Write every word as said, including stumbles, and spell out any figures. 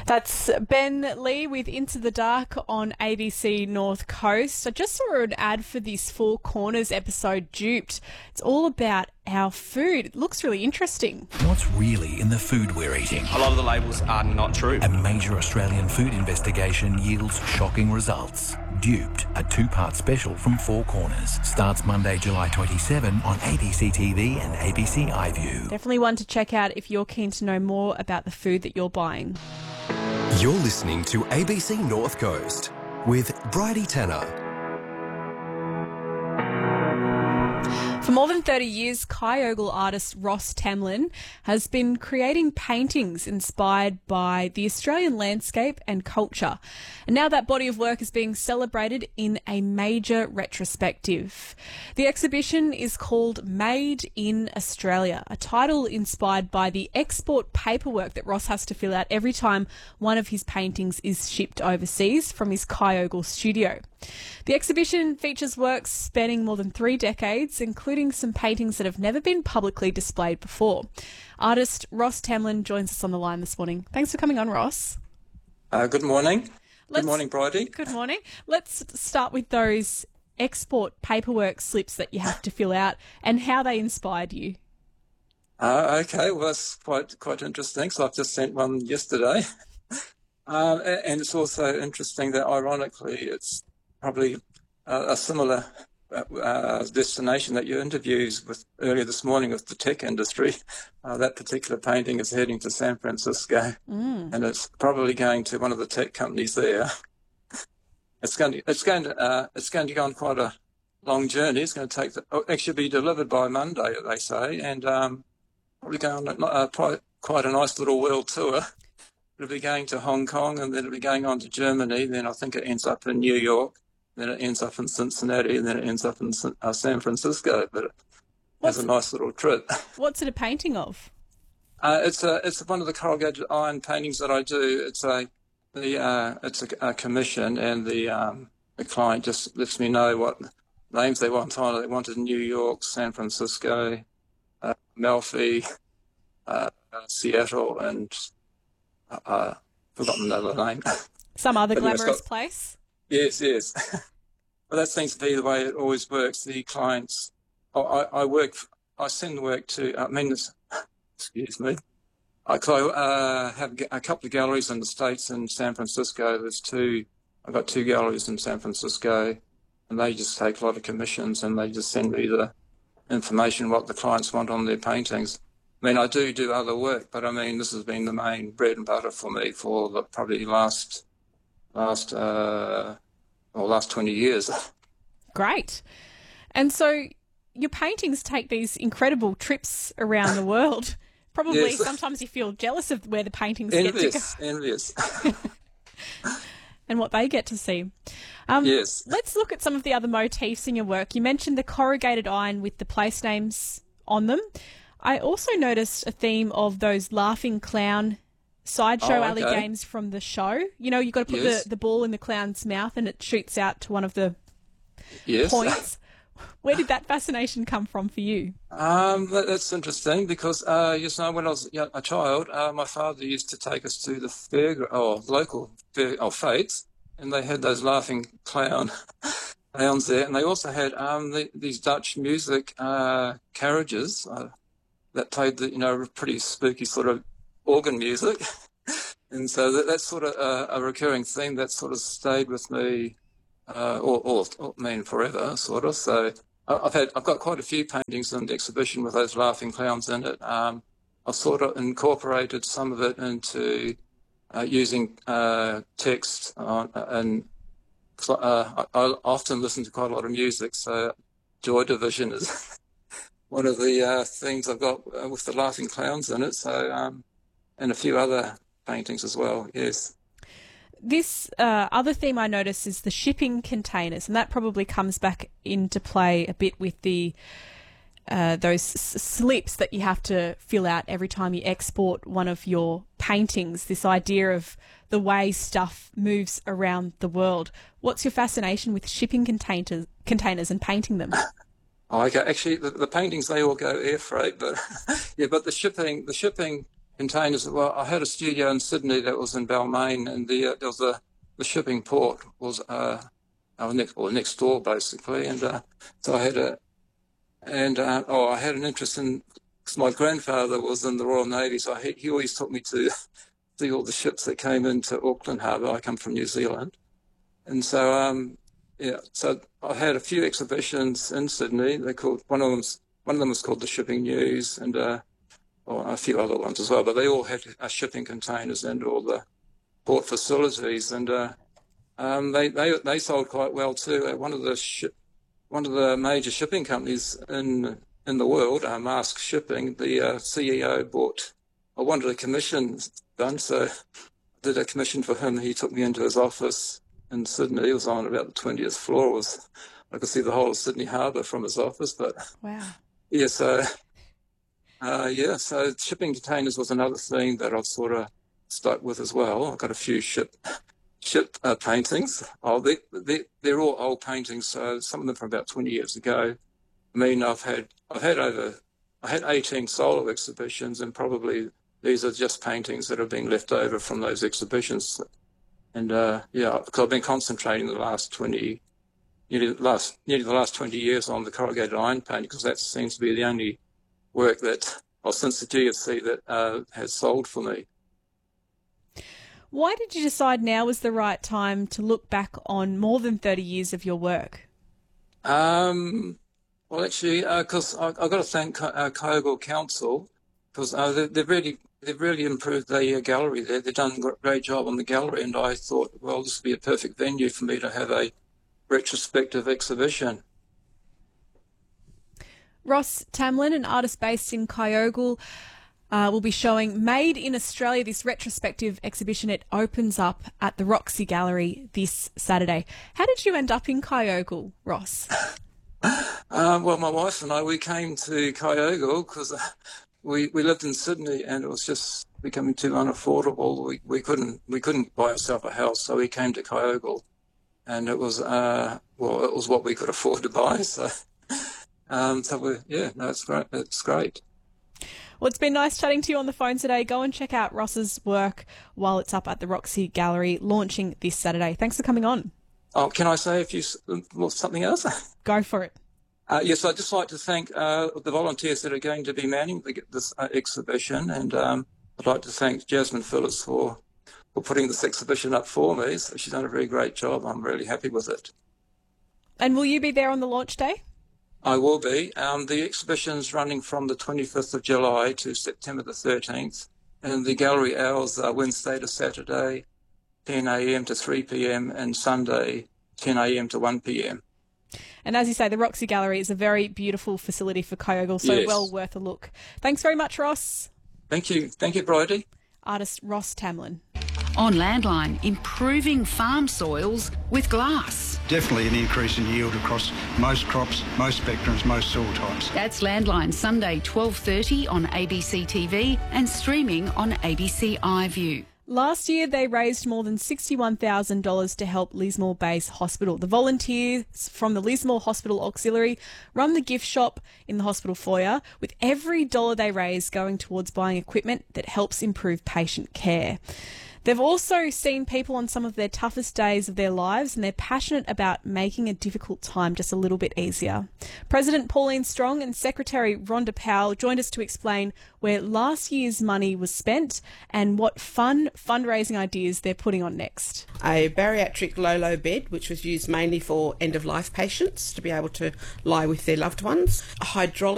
That's Ben Lee with Into the Dark on A B C North Coast. I just saw an ad for this Four Corners episode, Duped. It's all about our food. It looks really interesting. What's really in the food we're eating? A lot of the labels are not true. A major Australian food investigation yields shocking results. Duped, a two-part special from Four Corners. Starts Monday, July twenty-seventh on A B C T V and A B C iView. Definitely one to check out if you're keen to know more about the food that you're buying. You're listening to A B C North Coast with Bridie Tanner. For more than thirty years, Kyogle artist Ross Tamlin has been creating paintings inspired by the Australian landscape and culture. And now that body of work is being celebrated in a major retrospective. The exhibition is called Made in Australia, a title inspired by the export paperwork that Ross has to fill out every time one of his paintings is shipped overseas from his Kyogle studio. The exhibition features works spanning more than three decades, including some paintings that have never been publicly displayed before. Artist Ross Tamlin joins us on the line this morning. Thanks for coming on, Ross. Uh, good morning. Let's, good morning, Bridie. Good morning. Let's start with those export paperwork slips that you have to fill out and how they inspired you. Uh, okay, well, that's quite quite interesting. So I've just sent one yesterday. um, and it's also interesting that, ironically, it's probably uh, a similar uh, destination that you interviewed with earlier this morning with the tech industry. Uh, that particular painting is heading to San Francisco, mm. and it's probably going to one of the tech companies there. It's going to it's going to uh, it's going to go on quite a long journey. It's going to take the, actually be delivered by Monday, they say, and um, probably go on uh, quite quite a nice little world tour. It'll be going to Hong Kong, and then it'll be going on to Germany. Then I think it ends up in New York. Then it ends up in Cincinnati, and then it ends up in uh, San Francisco. But it has a nice little trip. What's it a painting of? Uh, it's a it's one of the corrugated iron paintings that I do. It's a the uh, it's a, a commission, and the um, the client just lets me know what names they want on it. They wanted New York, San Francisco, uh, Melfi, uh, Seattle, and uh, uh, forgotten another name. Some other glamorous anyway, got, place. Yes, yes. Well, that seems to be the way it always works. The clients, I, I work, I send work to, I mean, this, excuse me, I uh, have a couple of galleries in the States in San Francisco. There's two, I've got two galleries in San Francisco, and they just take a lot of commissions, and they just send me the information, what the clients want on their paintings. I mean, I do do other work, but I mean, this has been the main bread and butter for me for the probably last last uh, or last twenty years. Great. And so your paintings take these incredible trips around the world. Probably yes. Sometimes you feel jealous of where the paintings envious, get to go. Envious, and what they get to see. Um, yes. Let's look at some of the other motifs in your work. You mentioned the corrugated iron with the place names on them. I also noticed a theme of those laughing clown sideshow oh, okay. alley games from the show. You know, you've got to put yes. the, the ball in the clown's mouth and it shoots out to one of the yes. points. Where did that fascination come from for you? Um, that, that's interesting because, uh, you know, when I was a child, uh, my father used to take us to the fair, or local fair, or fetes, and they had those laughing clown clowns there, and they also had um, the, these Dutch music uh, carriages uh, that played the, you know, pretty spooky sort of organ music, and so that, that's sort of a, a recurring theme that sort of stayed with me, uh, or, or, or I mean forever, sort of. So I've had I've got quite a few paintings in the exhibition with those laughing clowns in it. Um, I've sort of incorporated some of it into uh, using uh, text on, and uh, I, I often listen to quite a lot of music, so Joy Division is one of the uh, things I've got uh, with the laughing clowns in it, so um, and a few other paintings as well, yes. This uh, other theme I notice is the shipping containers, and that probably comes back into play a bit with the uh, those s- slips that you have to fill out every time you export one of your paintings, this idea of the way stuff moves around the world. What's your fascination with shipping containers, containers and painting them? Oh, okay. Actually, the, the paintings, they all go air freight, but yeah, but the shipping, the shipping containers. Well, I had a studio in Sydney that was in Balmain, and the uh, there was a the shipping port was uh, our next or next door basically, and uh, so I had a and uh, oh I had an interest in. Because my grandfather was in the Royal Navy, so he, he always took me to see all the ships that came into Auckland Harbour. I come from New Zealand, and so um, yeah, so I had a few exhibitions in Sydney. They called one of them. One of them was called the Shipping News, and uh, well, a few other ones as well. But they all had uh, shipping containers and all the port facilities, and uh, um, they they they sold quite well too. Uh, one of the ship, one of the major shipping companies in in the world, uh, Maersk Shipping, the uh, C E O bought, I wanted a commission done, so I did a commission for him. He took me into his office in Sydney. It was on about the twentieth floor. It was, I could see the whole of Sydney Harbour from his office. But wow. Yeah, so, uh, yeah, so shipping containers was another thing that I've sort of stuck with as well. I've got a few ship ship uh, paintings. Oh, they, they, they're all old paintings, so some of them from about twenty years ago. I mean, I've had I've had over I had eighteen solo exhibitions, and probably these are just paintings that have been left over from those exhibitions. And uh, yeah, because I've been concentrating the last twenty, nearly the last nearly the last twenty years on the corrugated iron painting, because that seems to be the only work that, or since the G F C, that uh, has sold for me. Why did you decide now was the right time to look back on more than thirty years of your work? Um. Well, actually, because uh, I've got to thank uh, Kyogle Council, because uh, they, they've really they've really improved the uh, gallery there. They've done a great job on the gallery, and I thought, well, this would be a perfect venue for me to have a retrospective exhibition. Ross Tamlin, an artist based in Kyogle, uh, will be showing Made in Australia, this retrospective exhibition. It opens up at the Roxy Gallery this Saturday. How did you end up in Kyogle, Ross? Um, well, my wife and I, we came to Kyogle because uh, we, we lived in Sydney, and it was just becoming too unaffordable. We we couldn't we couldn't buy ourselves a house, so we came to Kyogle, and it was uh well it was what we could afford to buy. So um so we yeah no it's great it's great. Well, it's been nice chatting to you on the phone today. Go and check out Ross's work while it's up at the Roxy Gallery, launching this Saturday. Thanks for coming on. Oh, can I say a few something else? Go for it. Uh, yes, I'd just like to thank uh, the volunteers that are going to be manning the, this uh, exhibition, and um, I'd like to thank Jasmine Phillips for, for putting this exhibition up for me. So she's done a very great job. I'm really happy with it. And will you be there on the launch day? I will be. Um, the exhibition's running from the twenty-fifth of July to September the thirteenth, and the gallery hours are Wednesday to Saturday, ten a m to three p m, and Sunday, ten a m to one p m. And as you say, the Roxy Gallery is a very beautiful facility for Kyogle, so yes. Well worth a look. Thanks very much, Ross. Thank you. Thank you, Bridie. Artist Ross Tamlin. On Landline, improving farm soils with glass. Definitely an increase in yield across most crops, most spectrums, most soil types. That's Landline, Sunday twelve thirty on A B C T V and streaming on A B C iView. Last year, they raised more than sixty-one thousand dollars to help Lismore Base Hospital. The volunteers from the Lismore Hospital Auxiliary run the gift shop in the hospital foyer, with every dollar they raise going towards buying equipment that helps improve patient care. They've also seen people on some of their toughest days of their lives, and they're passionate about making a difficult time just a little bit easier. President Pauline Strong and Secretary Rhonda Powell joined us to explain where last year's money was spent and what fun fundraising ideas they're putting on next. A bariatric low-low bed, which was used mainly for end-of-life patients to be able to lie with their loved ones. A hydraulic